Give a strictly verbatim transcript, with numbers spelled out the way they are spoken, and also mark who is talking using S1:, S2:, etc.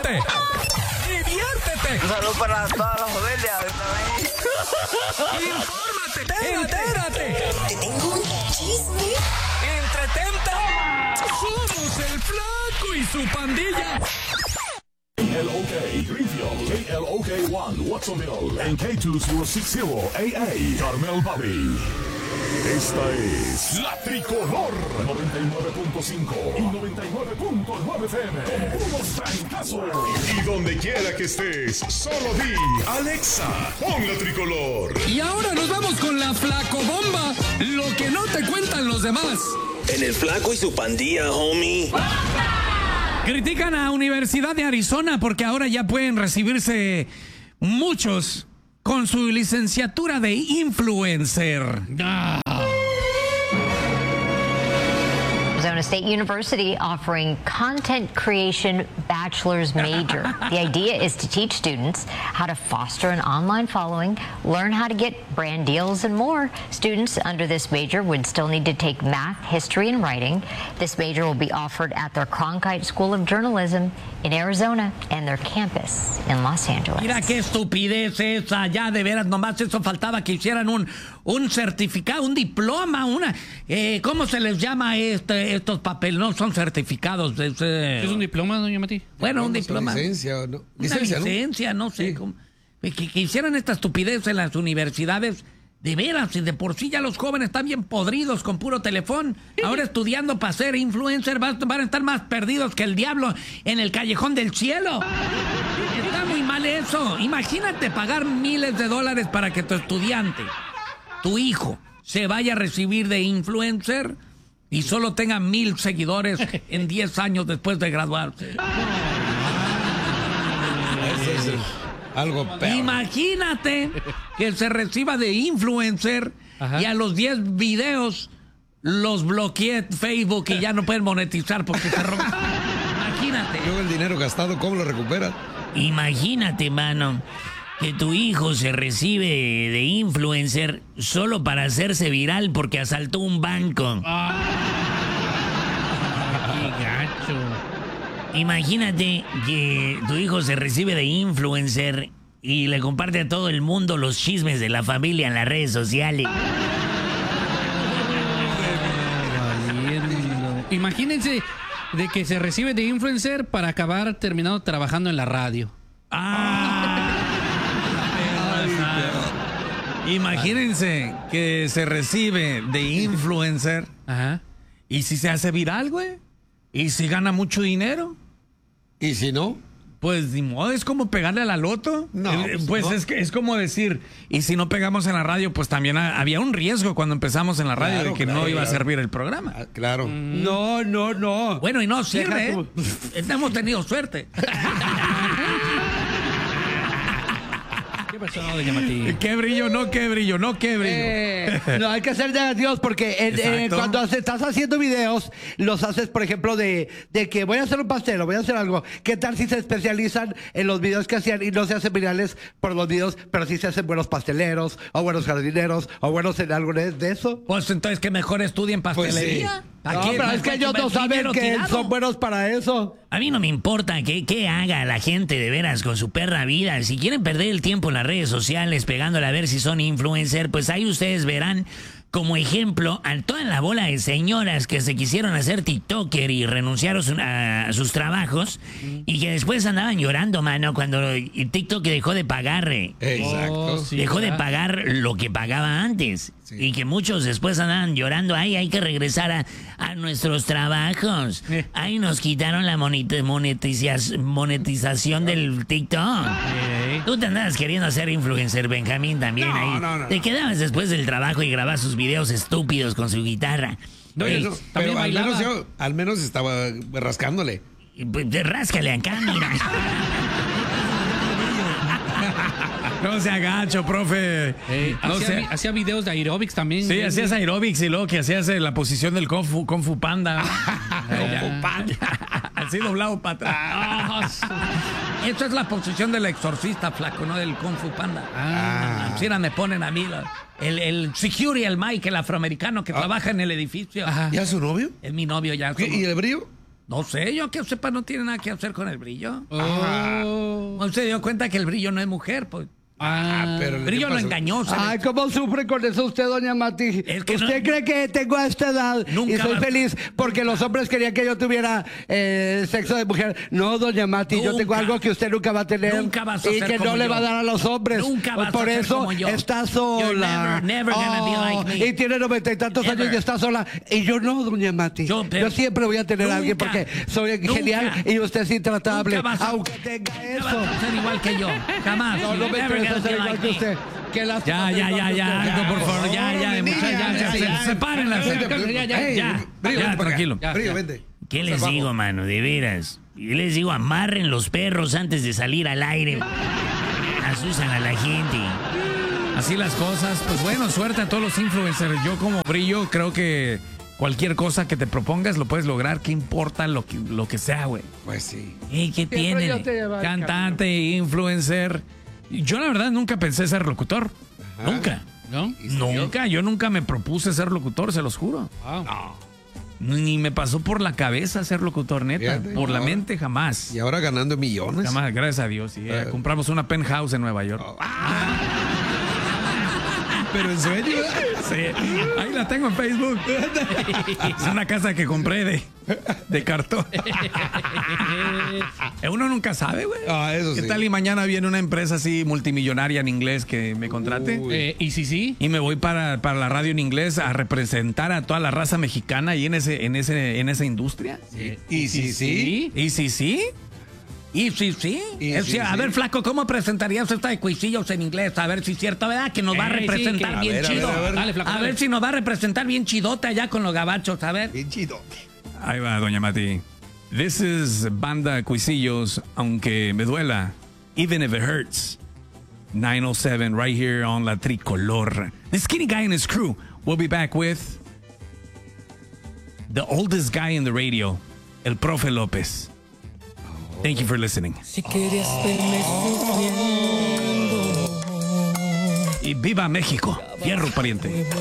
S1: ríete, diviértete.
S2: Un saludo para todas las familias.
S1: Infórmate, entérate.
S3: Te tengo un chisme.
S1: Entretente. Somos el Flaco y su pandilla.
S4: K L O K Greenfield, K L O K one Watsonville, and K two zero six zero A A Carmel Valley. Esta es La Tricolor noventa y nueve punto cinco y noventa y nueve punto nueve F M. Unos trancazos. Y donde quiera que estés, solo di Alexa, pon La Tricolor.
S1: Y ahora nos vamos con la Flacobomba, lo que no te cuentan los demás.
S5: En el Flaco y su pandilla, homie.
S1: Critican a Universidad de Arizona porque ahora ya pueden recibirse muchos con su licenciatura de influencer. Ah.
S6: Arizona State University offering content creation bachelor's major. The idea is to teach students how to foster an online following, learn how to get brand deals, and more. Students under this major would still need to take math, history, and writing. This major will be offered at their Cronkite School of Journalism in Arizona and their campus in Los Angeles.
S1: Mira qué estupidez esa, ya de veras, nomás eso faltaba que hicieran un, un certificado, un diploma, una... Eh, ¿Cómo se les llama este, estos papeles? No son certificados. Es, eh,
S7: ¿Es un diploma, doña Mati?
S1: Bueno, un diploma.
S8: Licencia, ¿no?
S1: Licencia,
S8: Una
S1: licencia, ¿no? no sé.
S8: Sí.
S1: Cómo, que, que hicieran esta estupidez en las universidades. De veras, y de por sí ya los jóvenes están bien podridos con puro teléfono. Ahora estudiando para ser influencer van, van a estar más perdidos que el diablo en el callejón del cielo. Está muy mal eso. Imagínate pagar miles de dólares para que tu estudiante, tu hijo, se vaya a recibir de influencer y solo tenga mil seguidores en diez años después de graduarse.
S8: Eso es algo peor.
S1: Imagínate que se reciba de influencer. Ajá. Y a los diez videos los bloqueé Facebook y ya no pueden monetizar porque se roban. Imagínate.
S8: Luego el dinero gastado, ¿cómo lo recuperas?
S9: Imagínate, mano, que tu hijo se recibe de influencer solo para hacerse viral porque asaltó un banco.
S7: Ah. ¡Qué gacho!
S9: Imagínate que tu hijo se recibe de influencer y le comparte a todo el mundo los chismes de la familia en las redes sociales.
S7: Imagínense de que se recibe de influencer para acabar terminando trabajando en la radio.
S1: Ah. Imagínense que se recibe de influencer.
S7: Ajá.
S1: ¿Y si se hace viral, güey? ¿Y si gana mucho dinero?
S8: ¿Y si no?
S1: Pues ni modo, es como pegarle a la loto.
S8: No,
S1: eh, pues
S8: no.
S1: Es, que, es como decir, y si no pegamos en la radio, pues también ha, había un riesgo cuando empezamos en la radio
S8: Claro,
S1: de que
S8: claro,
S1: no iba
S8: claro.
S1: a servir el programa.
S8: Ah, claro.
S7: Mm.
S10: No, no, no.
S1: Bueno, y no sirve,
S10: Deja
S1: ¿eh? Hemos tenido suerte.
S7: ¿Qué pasó, doña Mati?
S1: Qué brillo, no, qué brillo, no, qué brillo.
S10: Eh, no, hay que ser negativos porque eh, eh,
S1: Exacto.
S10: cuando hace- estás haciendo videos, los haces, por ejemplo, de, de que voy a hacer un pastel o voy a hacer algo. ¿Qué tal si se especializan en los videos que hacían y no se hacen virales por los videos, pero sí se hacen buenos pasteleros o buenos jardineros o buenos en algo de, de eso?
S1: Pues entonces que mejor estudien pastelería.
S10: No,
S1: Aquí
S10: pero es que ellos no saben que
S1: tirado.
S10: son buenos para eso.
S9: A mí no me importa qué, qué haga la gente de veras con su perra vida. Si quieren perder el tiempo en las redes sociales pegándole a ver si son influencer, pues ahí ustedes verán como ejemplo a toda la bola de señoras que se quisieron hacer TikToker y renunciaron a, a sus trabajos y que después andaban llorando, mano, cuando TikTok dejó de pagar. eh.
S8: Exacto.
S7: Oh, sí,
S9: Dejó de
S7: ¿verdad?
S9: pagar lo que pagaba antes.
S8: Sí.
S9: Y que muchos después andaban llorando. Ay, hay que regresar a, a nuestros trabajos.
S7: Eh.
S9: Ay, nos quitaron la moneti- monetiza- monetización del TikTok.
S7: Eh.
S9: Tú te andabas queriendo hacer influencer, Benjamín, también
S8: No,
S9: ahí.
S8: no, no,
S9: te
S8: no.
S9: quedabas después del trabajo y grababas sus videos estúpidos con su guitarra.
S7: No,
S9: Ey,
S7: eso-
S8: Pero
S7: También
S8: al
S7: bailaba.
S8: menos, yo, al menos estaba rascándole.
S9: y, pues, te ráscale acá, mira.
S1: No se agacho, profe.
S7: Eh,
S1: no
S7: hacía,
S1: sé.
S7: vi- hacía videos de aerobics también.
S1: Sí,
S7: eh,
S1: hacías aerobics y luego que hacías eh, la posición del Kung Fu, Kung Fu Panda. Kung Fu Panda. Así doblado para atrás. Esta es la posición del exorcista, flaco, no del Kung Fu Panda.
S7: Ah.
S1: Así me ponen a mí. la- el, el security, el Mike, el afroamericano que trabaja en el edificio.
S7: Ajá.
S8: ¿Ya su novio?
S1: Es mi novio ya.
S8: ¿Qué?
S1: somos-
S8: ¿Y el brillo?
S1: No sé, yo que sepa no tiene nada que hacer con el brillo.
S7: Oh.
S1: ¿No se dio cuenta que el brillo no es mujer? Pues
S7: Ah,
S8: pero
S1: el
S8: ¿qué
S1: brillo lo
S8: pasó?
S1: engañó. ¿sabes?
S10: Ay, ¿cómo sufre con eso usted, doña Mati?
S1: Es que
S10: ¿Usted
S1: no-
S10: cree que tengo a esta edad
S1: Nunca
S10: y soy
S1: va-
S10: feliz porque los hombres querían que yo tuviera eh, sexo de mujer? No, doña Mati, yo tengo
S1: Nunca.
S10: algo que usted nunca va a tener
S1: Nunca vas a
S10: y
S1: ser
S10: que
S1: como
S10: no le
S1: yo.
S10: va a dar a los hombres.
S1: Nunca vas
S10: Por
S1: a ser
S10: eso
S1: como yo.
S10: está
S1: You're
S10: sola.
S1: never, never gonna be like me.
S10: Y tiene noventa y tantos
S1: Ever.
S10: años y está sola. Y yo no, doña Mati.
S1: Yo,
S10: Yo,
S1: pero-
S10: siempre voy a tener a alguien
S1: Nunca.
S10: porque soy
S1: Nunca.
S10: genial y usted es intratable.
S1: Nunca vas a-
S10: Aunque tenga
S1: Nunca
S10: eso.
S1: vas a ser igual que yo. Jamás.
S10: No, no me
S1: Never
S10: interesa
S1: gonna
S10: ser
S1: be
S10: igual
S1: like
S10: que
S1: me.
S10: usted. Qué lástima
S1: Ya,
S10: ser
S1: ya,
S10: igual
S1: ya,
S10: que
S1: ya,
S10: usted.
S1: algo, por favor, ya, ya,
S8: mi
S1: muchachos,
S8: niña,
S1: ya,
S8: ya,
S1: se-
S8: ya.
S1: sepárenlas.
S8: Vente,
S1: Ya,
S8: vente,
S1: ya,
S8: ey,
S1: ya,
S8: Brillo,
S1: ya,
S8: vente para acá.
S1: tranquilo.
S7: Ya,
S8: Brillo,
S7: ya.
S8: vente.
S9: ¿Qué
S8: Vamos
S9: les
S8: abajo.
S9: digo, mano? De veras. Yo les digo, amarren los perros antes de salir al aire. Asustan a la gente.
S1: Así las cosas. Pues bueno, suerte a todos los influencers. Yo como brillo creo que cualquier cosa que te propongas lo puedes lograr. ¿Qué importa lo que, lo que sea, güey?
S8: Pues sí.
S1: ¿Y qué tiene?
S10: yo te llevo al
S1: Cantante, influencer. Yo la verdad nunca pensé ser locutor. Nunca.
S7: ¿No?
S1: Nunca. Yo nunca me propuse ser locutor, se los juro.
S7: Wow.
S1: Ni me pasó por la cabeza ser locutor, neta.
S8: Fíjate,
S1: por la
S8: ahora-
S1: mente jamás.
S8: Y ahora ganando millones.
S1: Jamás, gracias a Dios. Sí, eh,
S8: Eh.
S1: compramos una penthouse en Nueva York.
S8: Pero en sueño.
S1: Sí, ahí la tengo en Facebook. Es una casa que compré de, de cartón. Uno nunca sabe, güey.
S8: Ah, eso
S1: ¿Qué
S8: sí.
S1: tal y mañana viene una empresa así multimillonaria en inglés que me contrate?
S8: Uy.
S7: Eh, ¿Y si sí?
S1: Y me voy para, para la radio en inglés a representar a toda la raza mexicana ahí en ese, en ese, en esa industria.
S8: Y sí, sí.
S1: ¿Y si sí? ¿Y si sí?
S8: Y
S1: Es
S8: sí,
S1: decir, a
S8: sí.
S1: ver, Flaco, ¿cómo presentarías esta de cuisillos en inglés? A ver si es cierto, ¿verdad? Que nos va a
S7: Eh, sí,
S1: representar
S7: que-
S1: bien
S8: A ver, a ver,
S1: chido.
S8: a ver.
S7: Dale, Flaco,
S1: A
S7: dale.
S1: ver si nos va a representar bien chidote allá con los gabachos, a ver.
S8: Bien chido.
S1: Ahí va, doña Mati. This is Banda Cuisillos, aunque me duela. Even if it hurts. nine oh seven right here on La Tricolor. The skinny guy and his crew will be back with the oldest guy in the radio, El Profe López. Thank you for listening.
S2: Si querías verme sufriendo.
S1: Y viva México. Fierro, pariente.